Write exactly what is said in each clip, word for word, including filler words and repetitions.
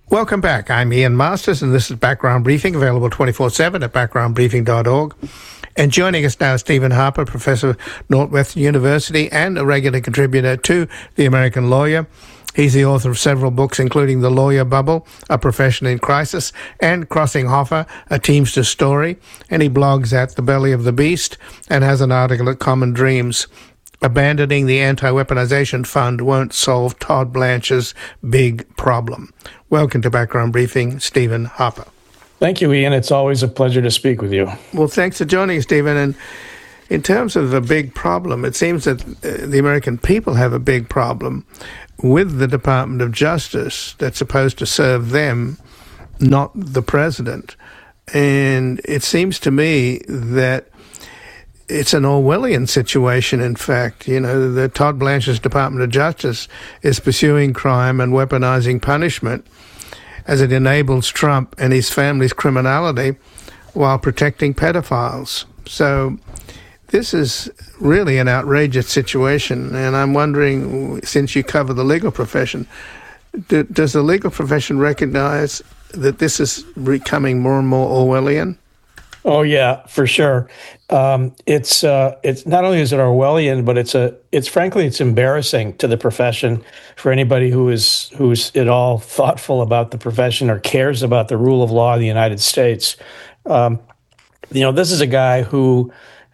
Welcome back. I'm Ian Masters, and this is Background Briefing, available twenty-four seven at background briefing dot org. And joining us now is Stephen Harper, professor at Northwestern University and a regular contributor to The American Lawyer. He's the author of several books, including The Lawyer Bubble, A Profession in Crisis, and Crossing Hoffa, A Teamster's Story. And he blogs at The Belly of the Beast and has an article at Common Dreams. Abandoning the Anti-Weaponization Fund won't solve Todd Blanche's big problem. Welcome to Background Briefing, Stephen Harper. Thank you, Ian. It's always a pleasure to speak with you. Well, thanks for joining us, Stephen. And in terms of the big problem, it seems that uh, the American people have a big problem with the Department of Justice that's supposed to serve them, not the president. And it seems to me that it's an Orwellian situation, in fact. You know, the Todd Blanche's Department of Justice is pursuing crime and weaponizing punishment as it enables Trump and his family's criminality while protecting pedophiles. So this is really an outrageous situation, and I'm wondering, since you cover the legal profession, do, does the legal profession recognize that this is becoming more and more Orwellian? Oh yeah, for sure. Um, it's uh, it's not only is it Orwellian, but it's a it's frankly it's embarrassing to the profession for anybody who is who's at all thoughtful about the profession or cares about the rule of law in the United States. Um, you know, this is a guy who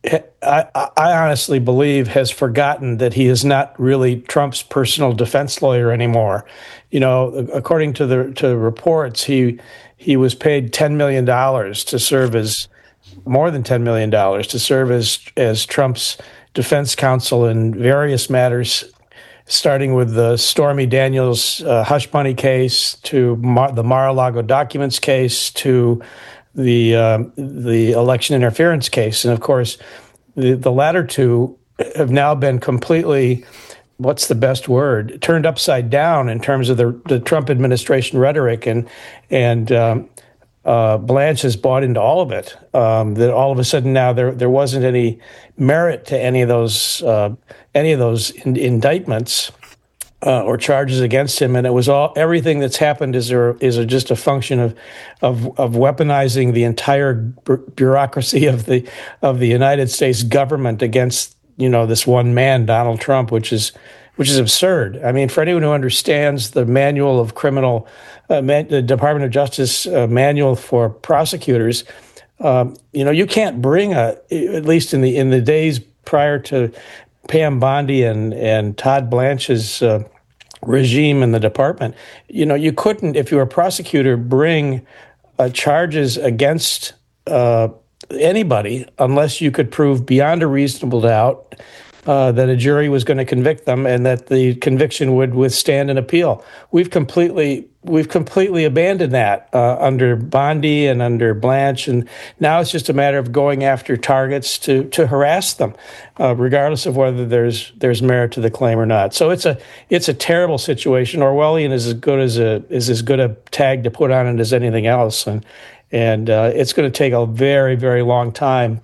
I, I honestly believe has forgotten that he is not really Trump's personal defense lawyer anymore. You know, according to the to reports, he he was paid ten million dollars to serve as more than ten million dollars to serve as as Trump's defense counsel in various matters, starting with the Stormy Daniels uh, hush money case to Mar- the Mar-a-Lago documents case to the uh, the election interference case. And of course, the, the latter two have now been completely, what's the best word, turned upside down in terms of the, the Trump administration rhetoric. And, and um, uh, Blanche has bought into all of it. Um, that all of a sudden now there there wasn't any merit to any of those, uh, any of those in, indictments. Uh, or charges against him, and it was all everything that's happened is a, is a, just a function of, of of weaponizing the entire bureaucracy of the of the United States government against you know this one man, Donald Trump, which is which is absurd. I mean, for anyone who understands the manual of criminal, uh, man, the Department of Justice uh, manual for prosecutors, um, you know, you can't bring a at least in the in the days prior to Pam Bondi and, and Todd Blanche's uh, regime in the department, you know, you couldn't, if you were a prosecutor, bring uh, charges against uh, anybody unless you could prove beyond a reasonable doubt uh, that a jury was going to convict them and that the conviction would withstand an appeal. We've completely we've completely abandoned that uh, under Bondi and under Blanche, and now it's just a matter of going after targets to to harass them, uh, regardless of whether there's there's merit to the claim or not. So it's a it's a terrible situation. Orwellian is as good as a is as good a tag to put on it as anything else, and and uh, it's going to take a very very long time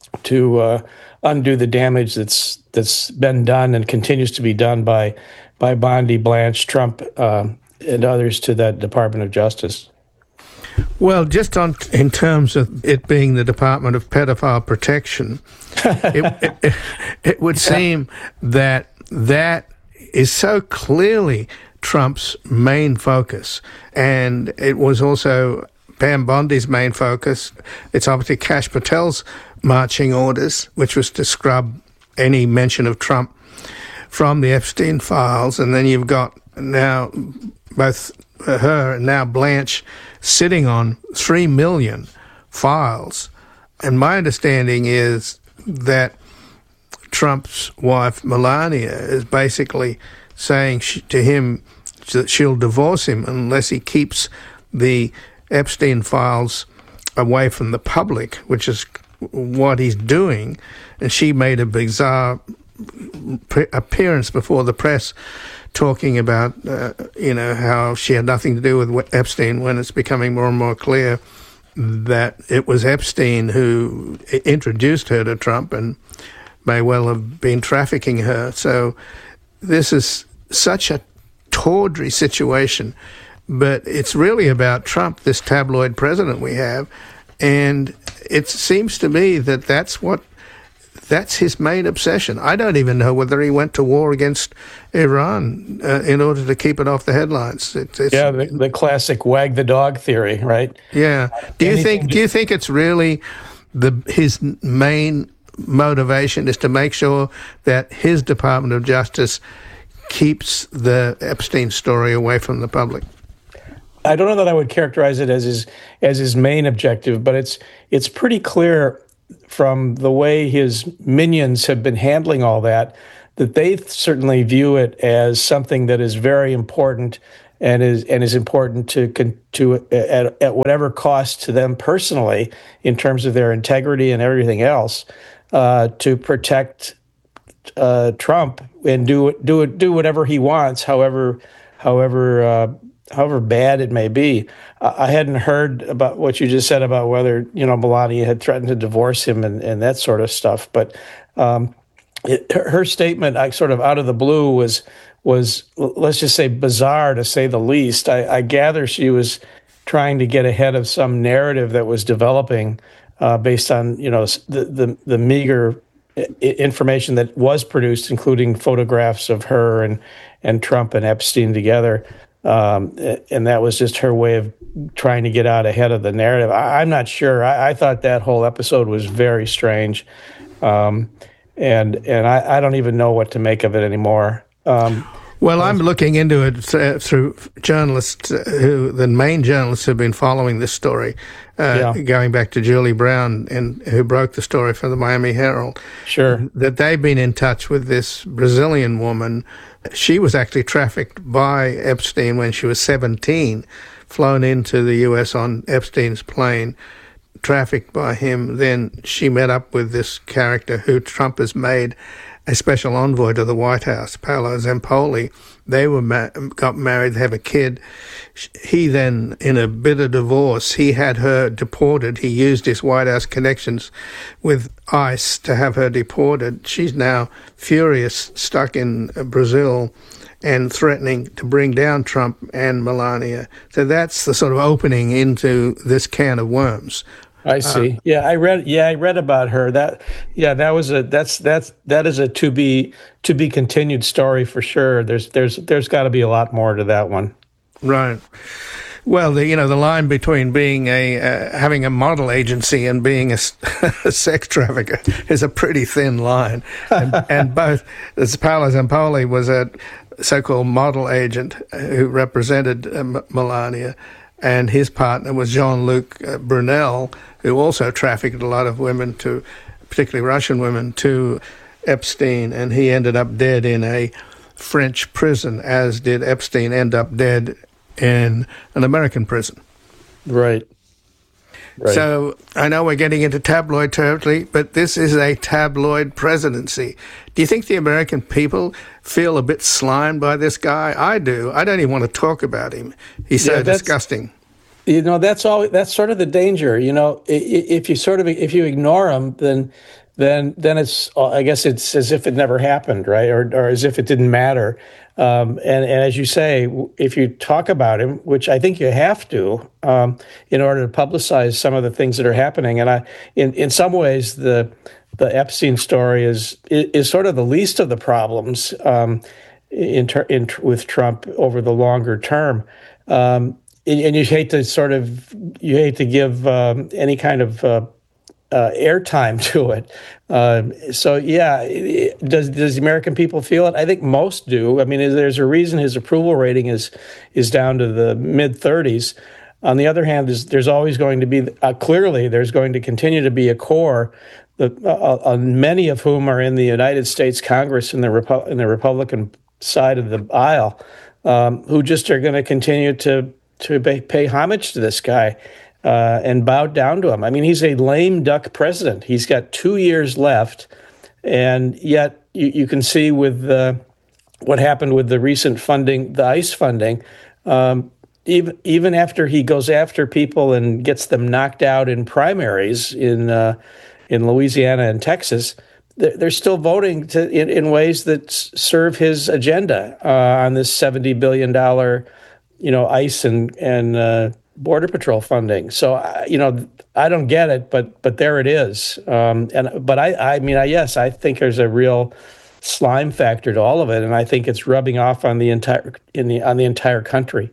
to uh, undo the damage that's that's been done and continues to be done by by Bondi, Blanche, Trump, uh, and others to that Department of Justice. Well, just on in terms of it being the Department of Pedophile Protection, it, it, it would seem that that is so clearly Trump's main focus, and it was also Pam Bondi's main focus. It's obviously Kash Patel's marching orders, which was to scrub any mention of Trump from the Epstein files, and then you've got now both her and now Blanche sitting on three million files. And my understanding is that Trump's wife, Melania, is basically saying she, to him that she'll divorce him unless he keeps the Epstein files away from the public, which is what he's doing. And she made a bizarre pre- appearance before the press talking about, uh, you know, how she had nothing to do with Epstein, when it's becoming more and more clear that it was Epstein who introduced her to Trump and may well have been trafficking her. So this is such a tawdry situation. but it's really about Trump, this tabloid president we have, and it seems to me that that's what that's his main obsession. I don't even know whether he went to war against Iran uh, in order to keep it off the headlines. It, it's, yeah, the, the classic wag the dog theory, right? Yeah. Do you think? Do you think it's really the his main motivation is to make sure that his Department of Justice keeps the Epstein story away from the public? I don't know that I would characterize it as his as his main objective, but it's it's pretty clear from the way his minions have been handling all that, that they certainly view it as something that is very important and is and is important to to at, at whatever cost to them personally in terms of their integrity and everything else, uh, to protect uh, Trump and do do do whatever he wants, however however. Uh, however bad it may be. I hadn't heard about what you just said about whether, you know, Melania had threatened to divorce him and, and that sort of stuff. But um, it, her statement, I sort of out of the blue, was, was let's just say bizarre, to say the least. I, I gather she was trying to get ahead of some narrative that was developing uh, based on, you know, the, the, the meager information that was produced, including photographs of her and, and Trump and Epstein together. Um, and that was just her way of trying to get out ahead of the narrative. I, I'm not sure. I, I thought that whole episode was very strange. Um, and and I, I don't even know what to make of it anymore. Um, well, I'm looking into it uh, through journalists who, the main journalists who've been following this story, uh, yeah. going back to Julie Brown, and who broke the story for the Miami Herald. Sure. That they've been in touch with this Brazilian woman. She was actually trafficked by Epstein when she was seventeen, flown into the U S on Epstein's plane, trafficked by him. Then she met up with this character who Trump has made a special envoy to the White House, Paolo Zampoli. They were ma- got married, they have a kid. He then, in a bitter divorce, he had her deported. He used his White House connections with ICE to have her deported. She's now furious, stuck in Brazil and threatening to bring down Trump and Melania. So that's the sort of opening into this can of worms. I see. Uh, yeah, I read. Yeah, I read about her. That. Yeah, that was a. That's that's that is a to be to be continued story for sure. There's there's there's got to be a lot more to that one. Right. Well, the you know the line between being a uh, having a model agency and being a, a sex trafficker is a pretty thin line, and, and both Paolo Zampoli was a so-called model agent who represented uh, Melania. And his partner was Jean-Luc uh, Brunel, who also trafficked a lot of women, to, particularly Russian women, to Epstein. And he ended up dead in a French prison, as did Epstein end up dead in an American prison. Right. Right. So I know we're getting into tabloid territory, but this is a tabloid presidency. Do you think the American people feel a bit slimed by this guy? I do. I don't even want to talk about him. He's so yeah, disgusting. You know, that's all. That's sort of the danger. You know, if you sort of if you ignore him, then then then it's I guess it's as if it never happened, right? Or or as if it didn't matter. Um, and, and as you say, if you talk about him, which I think you have to, um, in order to publicize some of the things that are happening, and I, in, in some ways, the the Epstein story is is sort of the least of the problems um, in, ter- in with Trump over the longer term. Um, and, and you hate to sort of you hate to give um, any kind of uh, Uh, airtime to it. Uh, so, yeah, does does the American people feel it? I think most do. I mean, there's a reason his approval rating is is down to the mid thirties. On the other hand, there's, there's always going to be, uh, clearly, there's going to continue to be a core, that, uh, uh, many of whom are in the United States Congress in the, Repu- in the Republican side of the aisle, um, who just are going to continue to, to pay, pay homage to this guy. Uh, and bowed down to him. I mean, he's a lame duck president. He's got two years left, and yet you, you can see with uh, what happened with the recent funding, the ICE funding, um, even even after he goes after people and gets them knocked out in primaries in uh, in Louisiana and Texas, they're, they're still voting to, in, in ways that serve his agenda uh, on this seventy billion dollars you know, ICE and and uh, Border Patrol funding. So, uh, you know, I don't get it, but but there it is. Um, and but I I mean, I, yes, I think there's a real slime factor to all of it, and I think it's rubbing off on the entire in the on the entire country.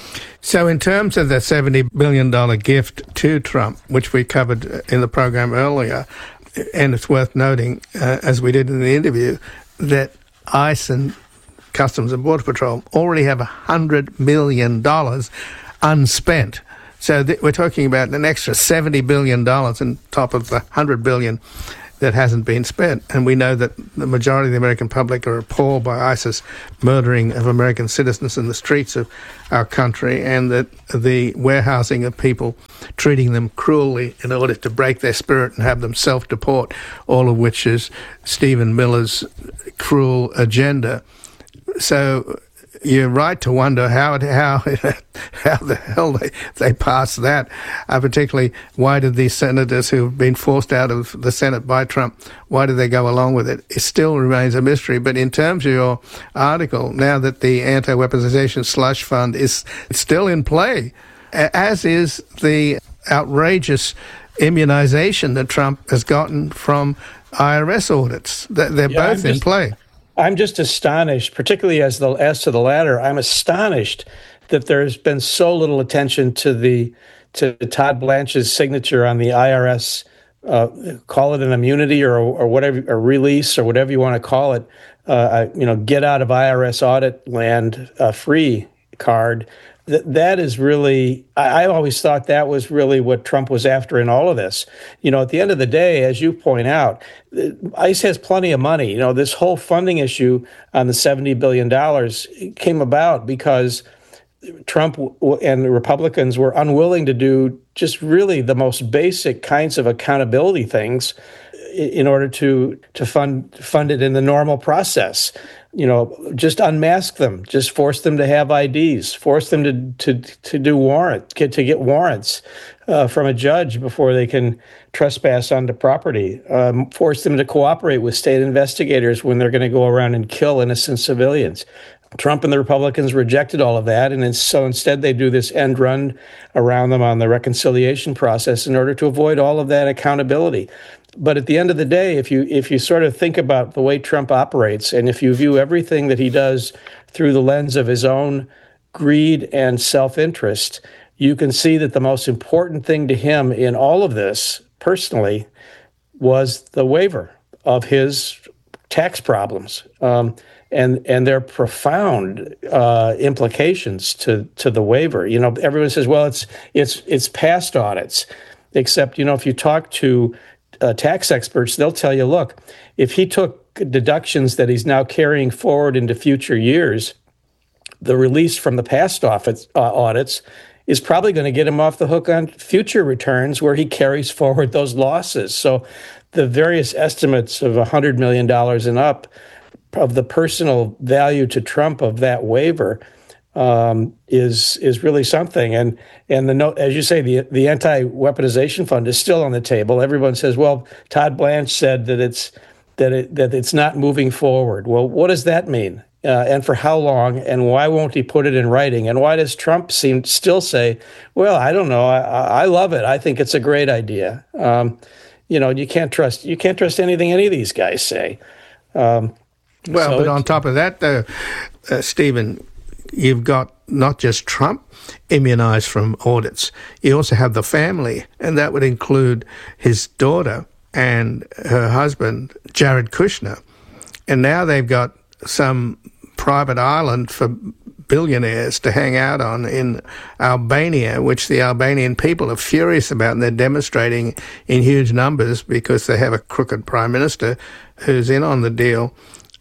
So in terms of the seventy billion dollars gift to Trump, which we covered in the program earlier, and it's worth noting, uh, as we did in the interview, that ICE and Customs and Border Patrol already have one hundred million dollars unspent. So th- we're talking about an extra seventy billion dollars on top of the one hundred billion dollars that hasn't been spent. And we know that the majority of the American public are appalled by ISIS murdering of American citizens in the streets of our country, and that the warehousing of people, treating them cruelly in order to break their spirit and have them self-deport, all of which is Stephen Miller's cruel agenda. So you're right to wonder how it, how how the hell they, they passed that. Uh, particularly, why did these senators who've been forced out of the Senate by Trump, why did they go along with it? It still remains a mystery. But in terms of your article, now that the anti-weaponization slush fund is still in play, as is the outrageous immunization that Trump has gotten from I R S audits. They're, they're yeah, both just- in play. I'm just astonished, particularly as the as to the latter. I'm astonished that there's been so little attention to the to Todd Blanche's signature on the I R S, uh, call it an immunity or or whatever, a release or whatever you want to call it. Uh, you know, get out of I R S audit land uh, free card. That that is really, I, I always thought that was really what Trump was after in all of this. You know, at the end of the day, as you point out, ICE has plenty of money. You know, this whole funding issue on the seventy billion dollars came about because Trump and the Republicans were unwilling to do just really the most basic kinds of accountability things in order to to fund fund it in the normal process. You know, just unmask them, just force them to have I Ds, force them to to to do warrant, get to get warrants uh, from a judge before they can trespass onto property, um, force them to cooperate with state investigators when they're going to go around and kill innocent civilians. Trump and the Republicans rejected all of that, and so instead they do this end run around them on the reconciliation process in order to avoid all of that accountability. But at the end of the day, if you if you sort of think about the way Trump operates, and if you view everything that he does through the lens of his own greed and self-interest, you can see that the most important thing to him in all of this, personally, was the waiver of his tax problems. Um, and and their profound uh, implications to to the waiver. You know, everyone says, well, it's it's it's past audits, except, you know, if you talk to uh, tax experts, they'll tell you, look, if he took deductions that he's now carrying forward into future years, the release from the past office, uh, audits is probably going to get him off the hook on future returns where he carries forward those losses. So the various estimates of one hundred million dollars and up of the personal value to Trump of that waiver um, is is really something. And and the note, as you say, the the anti-weaponization fund is still on the table. Everyone says, well, Todd Blanche said that it's that it that it's not moving forward. Well, what does that mean? Uh, and for how long? And why won't he put it in writing? And why does Trump seem still say, well, I don't know. I, I love it. I think it's a great idea. Um, you know, you can't trust you can't trust anything any of these guys say. Um, Well, so but on top of that, though, uh, Stephen, you've got not just Trump immunized from audits. You also have the family, and that would include his daughter and her husband, Jared Kushner. And now they've got some private island for billionaires to hang out on in Albania, which the Albanian people are furious about, and they're demonstrating in huge numbers because they have a crooked prime minister who's in on the deal.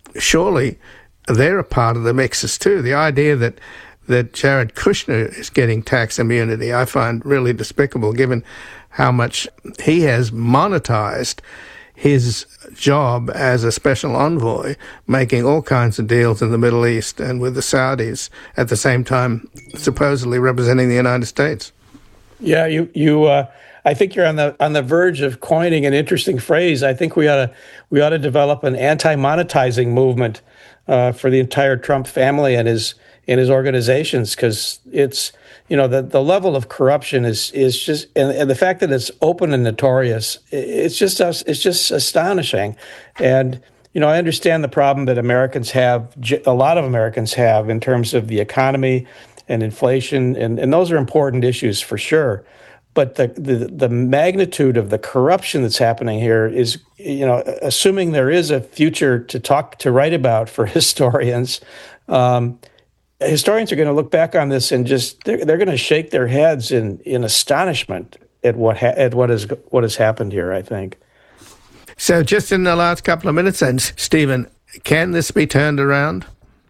Surely they're a part of the mixes too. The idea that that Jared Kushner is getting tax immunity, I find really despicable, given how much he has monetized his job as a special envoy, making all kinds of deals in the Middle East and with the Saudis, at the same time supposedly representing the United States. Yeah, you you. Uh, I think you're on the on the verge of coining an interesting phrase. I think we ought to we ought to develop an anti-monetizing movement uh, for the entire Trump family and his in his organizations, because it's, you know, the, the level of corruption is is just, and, and the fact that it's open and notorious, it's just it's just astonishing. And, you know, I understand the problem that Americans have, a lot of Americans have, in terms of the economy and inflation, and, and those are important issues for sure. But the, the the magnitude of the corruption that's happening here is, you know, assuming there is a future to talk, to write about for historians, um, historians are going to look back on this and just, they're, they're going to shake their heads in, in astonishment at what ha- at what is what has happened here, I think. So just in the last couple of minutes then, Stephen, can this be turned around?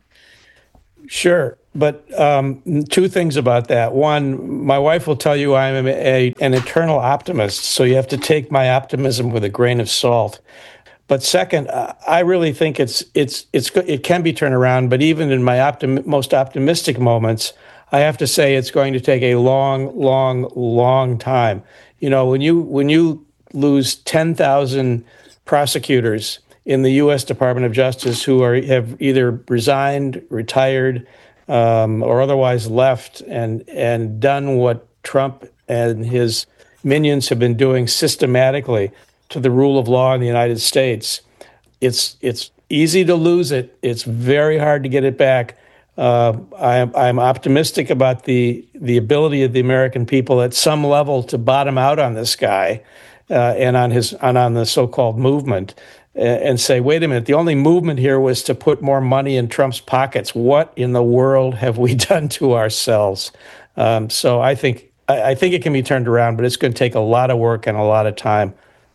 Sure. But um, two things about that. One, my wife will tell you I'm a, a, an eternal optimist, so you have to take my optimism with a grain of salt. But second, I really think it's it's it's it can be turned around. But even in my optim- most optimistic moments, I have to say it's going to take a long, long, long time. You know, when you when you lose ten thousand prosecutors in the U S Department of Justice who are have either resigned, retired, um, or otherwise left and and done what Trump and his minions have been doing systematically to the rule of law in the United States, it's it's easy to lose it. It's very hard to get it back. Uh, I'm I'm optimistic about the the ability of the American people at some level to bottom out on this guy uh, and on his and on the so-called movement, and say, wait a minute, the only movement here was to put more money in Trump's pockets. What in the world have we done to ourselves? Um, so I think I, I think it can be turned around, but it's going to take a lot of work and a lot of time.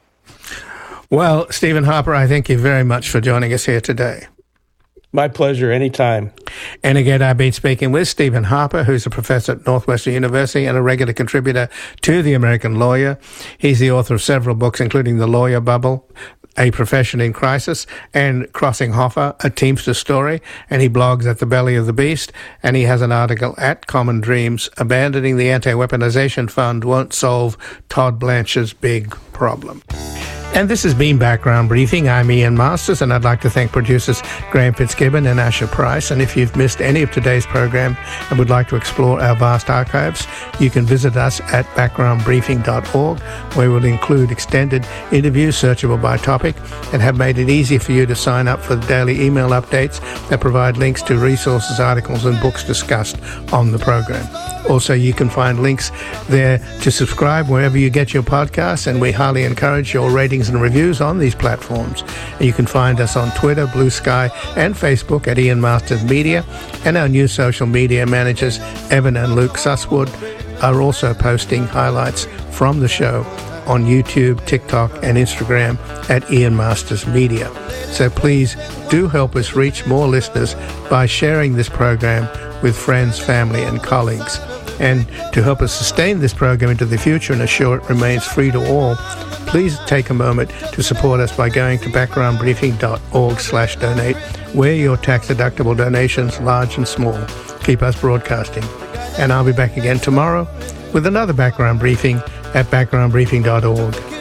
Well, Stephen Harper, I thank you very much for joining us here today. My pleasure, anytime. And again, I've been speaking with Stephen Harper, who's a professor at Northwestern University and a regular contributor to The American Lawyer. He's the author of several books, including The Lawyer Bubble, A Profession in Crisis, and Crossing Hoffa, A Teamster Story. And he blogs at The Belly of the Beast. And he has an article at Common Dreams, Abandoning the Anti-Weaponization Fund Won't Solve Todd Blanche's Big Problem. And this has been Background Briefing. I'm Ian Masters, and I'd like to thank producers Graham Fitzgibbon and Asher Price. And if you've missed any of today's program and would like to explore our vast archives, you can visit us at background briefing dot org, where we'll include extended interviews searchable by topic and have made it easy for you to sign up for the daily email updates that provide links to resources, articles, and books discussed on the program. Also, you can find links there to subscribe wherever you get your podcasts, and we highly encourage your ratings and reviews on these platforms. And you can find us on Twitter, Blue Sky, and Facebook at Ian Masters Media, and our new social media managers, Evan and Luke Susswood, are also posting highlights from the show on YouTube, TikTok, and Instagram at Ian Masters Media. So please do help us reach more listeners by sharing this program with friends, family, and colleagues. And to help us sustain this program into the future and assure it remains free to all, please take a moment to support us by going to background briefing dot org slash donate, where your tax-deductible donations, large and small, keep us broadcasting. And I'll be back again tomorrow with another Background Briefing at background briefing dot org.